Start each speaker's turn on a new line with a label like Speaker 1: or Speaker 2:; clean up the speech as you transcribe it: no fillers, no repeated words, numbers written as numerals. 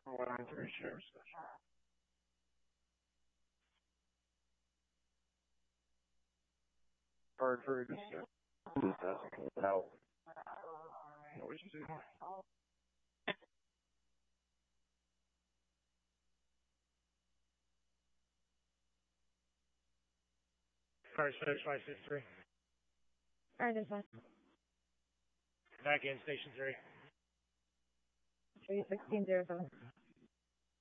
Speaker 1: 193 shares. Hard for this. No. What did you say? Cars 563.
Speaker 2: Alright, that's fine.
Speaker 1: Back in station 3.
Speaker 2: 31607.